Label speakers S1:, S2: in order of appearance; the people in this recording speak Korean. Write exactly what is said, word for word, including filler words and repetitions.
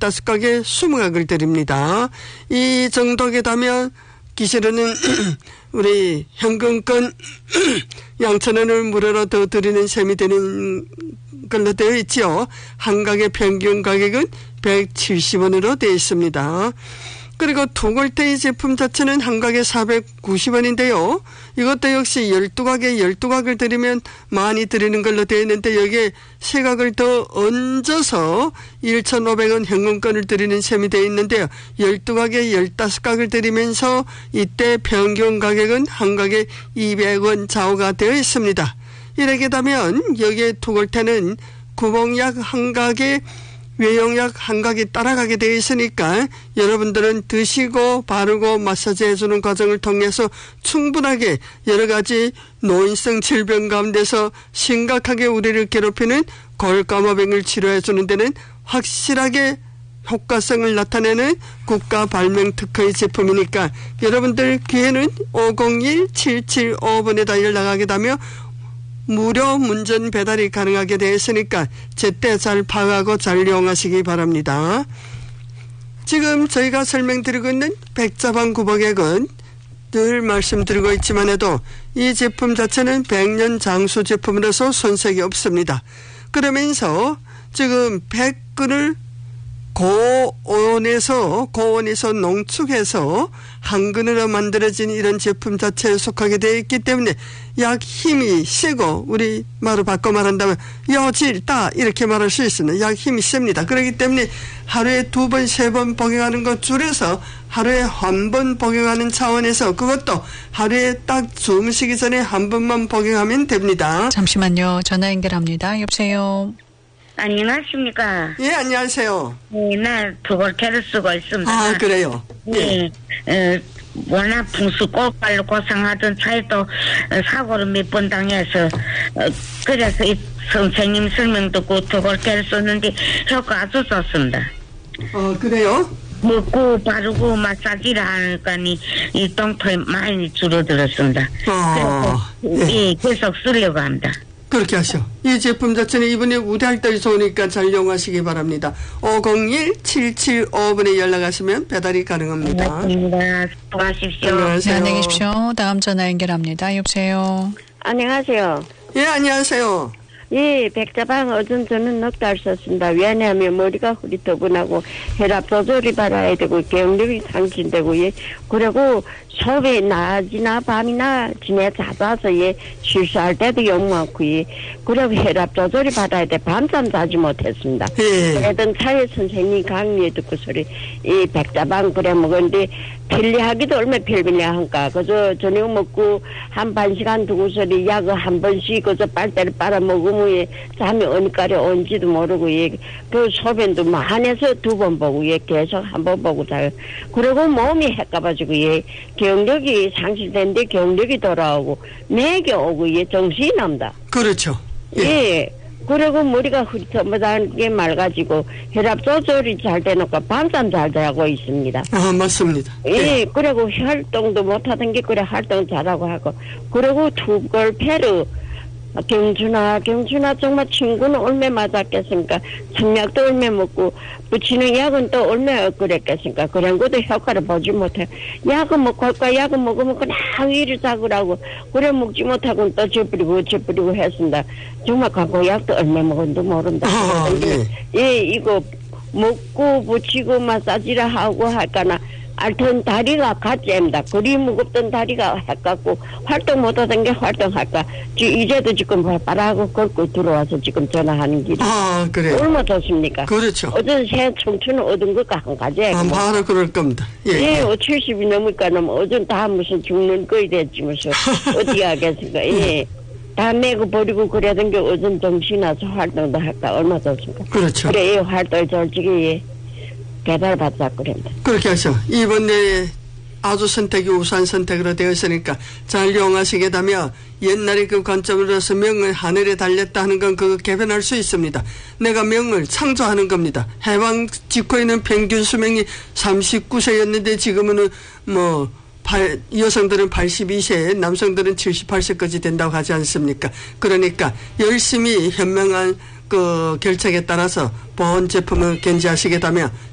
S1: 열다섯 가게 이십 각을 드립니다. 이 정도게 되면 기실에는 우리 현금권 양천 원을 무료로 더 드리는 셈이 되는 걸로 되어 있죠. 한 가게 평균 가격은 백칠십 원으로 되어 있습니다. 그리고 투골테이 제품 자체는 한 가게 사백구십 원인데요. 이것도 역시 열두 가게 열두 각을 드리면 많이 드리는 걸로 되어 있는데 여기에 세 각을 더 얹어서 천오백 원 현금권을 드리는 셈이 되어 있는데요. 열두 가게 열다섯 각을 드리면서 이때 평균 가격은 한 가게 이백 원 좌우가 되어 있습니다. 이렇게 되면 여기에 투골테는 구봉약 한 가게 외용약 한 각이 따라가게 되어 있으니까 여러분들은 드시고 바르고 마사지 해주는 과정을 통해서 충분하게 여러 가지 노인성 질병 가운데서 심각하게 우리를 괴롭히는 골감호병을 치료해주는 데는 확실하게 효과성을 나타내는 국가 발명 특허의 제품이니까 여러분들 귀에는 오공일 칠칠오 번에다 연락하게 되면 무료 문전 배달이 가능하게 되어 있으니까 제때 잘 파악하고 잘 이용하시기 바랍니다. 지금 저희가 설명드리고 있는 백자방 구복액은 늘 말씀드리고 있지만 해도 이 제품 자체는 백 년 장수 제품으로서 손색이 없습니다. 그러면서 지금 백 근을 고온에서 고온에서 농축해서 한 근으로 만들어진 이런 제품 자체에 속하게 되어 있기 때문에 약 힘이 세고 우리 말로 바꿔 말한다면 여질다 이렇게 말할 수 있습니다. 약 힘이 셉니다. 그렇기 때문에 하루에 두 번, 세 번 복용하는 것 줄여서 하루에 한 번 복용하는 차원에서 그것도 하루에 딱 주무시기 전에 한 번만 복용하면 됩니다.
S2: 잠시만요. 전화 연결합니다. 여보세요.
S3: 안녕하십니까?
S1: 예, 안녕하세요.
S3: 네, 나 투골테를 쓰고 있습니다.
S1: 아, 그래요?
S3: 네. 예. 어, 워낙 풍수 꽃발로 고생하던 차에도 어, 사고를 몇 번 당해서 어, 그래서 이 선생님 설명 듣고 투골테를 썼는데 효과 아주 좋습니다.
S1: 어, 그래요?
S3: 먹고 바르고 마사지를 하니까 이, 이 똥통이 많이 줄어들었습니다.
S1: 어,
S3: 그래서
S1: 네.
S3: 예, 계속 쓰려고 합니다.
S1: 그렇게 하시오. 이 제품 자체는 이번에 우대할때 좋으니까 잘 이용하시기 바랍니다. 오공일 칠칠오 번에 연락하시면 배달이 가능합니다.
S3: 고맙습니다. 수고하십시오.
S1: 안녕하세요.
S2: 네, 안녕히 계십시오. 다음 전화 연결합니다. 여보세요.
S4: 안녕하세요.
S1: 예, 안녕하세요.
S4: 예, 백자방 어전 저는 넉 달 썼습니다. 왜냐하면 머리가 흐릿더분하고 혈압 조절이 받아야 되고 경력이 상진되고 예, 그리고 소변이 낮이나 밤이나 지내 잦아서 예, 실수할 때도 욕 많고 예, 그리고 혈압 조절이 받아야 돼 밤잠 자지 못했습니다.
S1: 예.
S4: 그러던 차에 선생님 강의에 듣고 소리 이 백자방 그래 먹었는데 편리하기도 얼마나 편리한가. 그저 저녁 먹고 한 반 시간 두고서리 약을 한 번씩 그저 빨대를 빨아 먹으면 예, 잠이 어느까리 온지도 모르고 예, 그 소변도 한에서 두 번 보고 예, 계속 한 번 보고 자요. 그리고 몸이 헷가가지고 예, 경력이 상실된데 경력이 돌아오고 맥이 오고 예, 정신이 납니다.
S1: 그렇죠. 예.
S4: 예. 그리고 머리가 흐릿하게 맑아지고 혈압 조절이 잘 되니까 밤잠 잘 자고 있습니다.
S1: 아, 맞습니다.
S4: 예, 예. 그리고 활동도 못하던 게 그래 활동 잘하고 하고 그리고 투골페르 경주나 경주나 정말 친구는 얼마 맞았겠습니까? 청약도 얼마 먹고 붙이는 약은 또 얼마 그랬겠습니까? 그런 것도 효과를 보지 못해. 약은 먹고 할까 약은 먹으면 그냥 위를 잡으라고 그래 먹지 못하고 또 저뿌리고 저뿌리고 했습니다. 정말 갖고 약도 얼마 먹었는지 모른다.
S1: 아, 예.
S4: 예, 이거 먹고 붙이고 마사지를 하고 할까나 알던 다리가 가짜입니다. 그리 무겁던 다리가 해갖고 활동 못하던 게 활동할까. 이제도 지금 바라고 걷고 들어와서 지금 전화하는 길이.
S1: 아, 그래요.
S4: 얼마나 좋습니까?
S1: 그렇죠.
S4: 어전 새 청춘을 얻은 것과 한 가지예요.
S1: 아, 바로 그럴 겁니다. 예.
S4: 예, 예. 칠십이 넘으니까 어전 다 무슨 죽는 거이 됐지 무슨 어디 하겠습니까? 예. 다 내고 버리고 그러던 게 어전 정신 나서 활동도 할까 얼마나 좋습니까?
S1: 그렇죠.
S4: 그래, 이 활동 솔직히 예. 개발받자 그랬다.
S1: 그렇게 하죠. 이번에 아주 선택이 우수한 선택으로 되어 있으니까 잘 이용하시게 되면 옛날에 그 관점으로서 명을 하늘에 달렸다 하는 건 그거 개변할 수 있습니다. 내가 명을 창조하는 겁니다. 해방 직후에는 평균 수명이 삼십구 세였는데 지금은 뭐 팔, 여성들은 팔십이 세, 남성들은 칠십팔 세까지 된다고 하지 않습니까? 그러니까 열심히 현명한 그 결책에 따라서 보온 제품을 견지하시게 되면